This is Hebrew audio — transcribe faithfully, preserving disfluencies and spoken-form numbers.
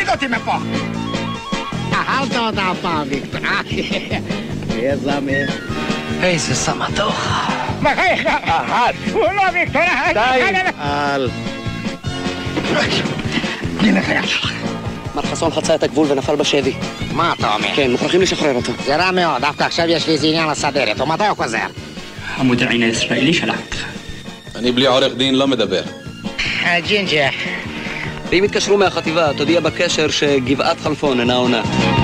אותי מפה. אהלת אותה הפעם, ויקטור. תהיה זמיר. איזה סמטוך. בחייך, אהל. הוא לא ויקטור. די. אהל. הנה חייל שלך. מר חסון חצה את הגבול ונפל בשבי. מה אתה אומר? כן, מוכרחים לשחרר אותו. זה רע מאוד, דווקא עכשיו יש לי איזה עניין לסדר איתו. מתי הוא חוזר? המודיעין הישראלי שלח אותך. אני בלי עורך דין לא מדבר. ג'ינג'ה. ואם יתקשרו מהחטיבה, תודיע בקשר שגבעת חלפון אינה עונה.